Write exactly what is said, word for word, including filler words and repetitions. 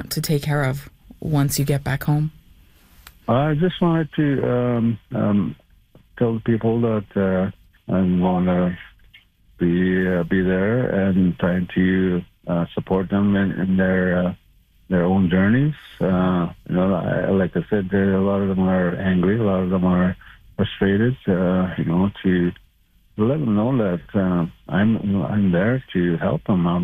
to take care of once you get back home? I just wanted to um, um, tell the people that uh, I want to be uh, be there and trying to uh, support them in, in their uh, their own journeys. Uh, you know, I, like I said, there, a lot of them are angry, a lot of them are frustrated. Uh, you know, to let them know that uh, I'm you know, I'm there to help them. I'm